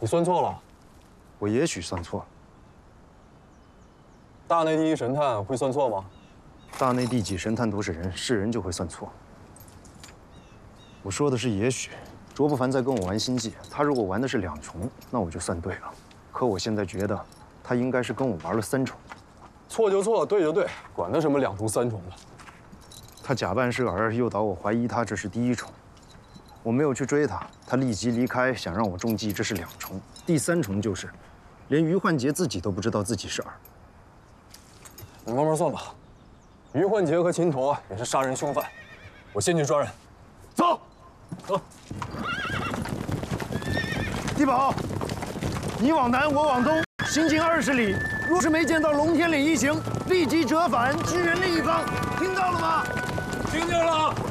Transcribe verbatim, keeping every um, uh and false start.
你算错了。 我也许算错了。 大内第一神探会算错吗？ 大内第几神探都是人，是人就会算错。我说的是也许。卓不凡在跟我玩心计，他如果玩的是两重，那我就算对了。可我现在觉得，他应该是跟我玩了三重。 错就错，对就对，管他什么两重三重的。 他假扮是儿，诱导我怀疑他，这是第一重。我没有去追他，他立即离开，想让我中计，这是两重。第三重就是，连于焕杰自己都不知道自己是儿。 你慢慢算吧。于焕杰和秦陀也是杀人凶犯，我先去抓人。走，走。 地保，你往南，我往东，行经二十里，若是没见到龙天岭一行，立即折返，支援另一方，听到了吗？ 听见了。